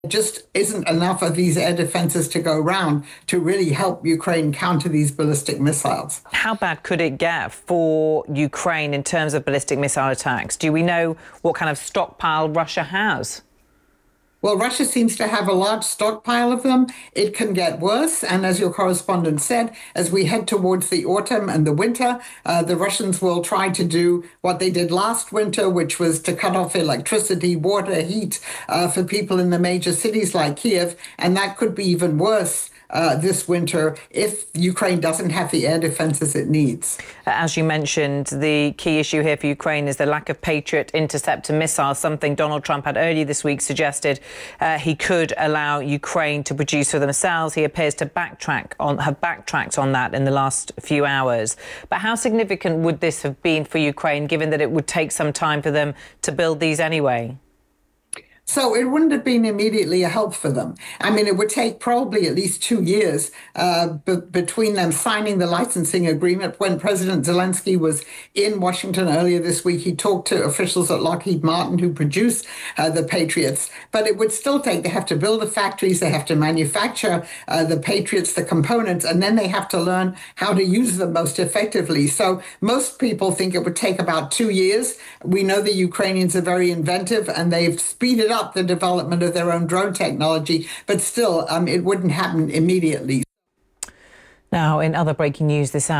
just isn't enough of these air defenses to go around to really help Ukraine counter these ballistic missiles. How bad could it get for Ukraine in terms of ballistic missile attacks? Do we know what kind of stockpile Russia has? Well, Russia seems to have a large stockpile of them. It can get worse. And as your correspondent said, as we head towards the autumn and the winter, the Russians will try to do what they did last winter, which was to cut off electricity, water, heat for people in the major cities like Kiev. And that could be even worse this winter if Ukraine doesn't have the air defenses it needs. As you mentioned, the key issue here for Ukraine is the lack of Patriot interceptor missiles, something Donald Trump had earlier this week suggested he could allow Ukraine to produce for themselves. He appears to have backtracked on that in the last few hours. But how significant would this have been for Ukraine, given that it would take some time for them to build these anyway? So it wouldn't have been immediately a help for them. I mean, it would take probably at least 2 years between them signing the licensing agreement. When President Zelensky was in Washington earlier this week, he talked to officials at Lockheed Martin who produce the Patriots. But it would still take, they have to build the factories, they have to manufacture the Patriots, the components, and then they have to learn how to use them most effectively. So most people think it would take about 2 years. We know the Ukrainians are very inventive and they've speeded up the development of their own drone technology, but still, it wouldn't happen immediately. Now, in other breaking news this hour,